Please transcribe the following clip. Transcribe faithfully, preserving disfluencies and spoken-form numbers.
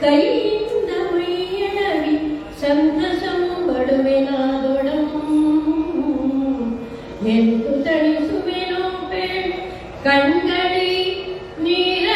ಕೈಯಿಂದ ಮೈಯಳವಿ ಸಂತಸಂ ಬಡುವೆನಾದೊಡಂ ಎಂದು ತಣಿಸುವೆನೋ ಪೇಳ್ ಕಣ್ಗಳಿ ನೀರ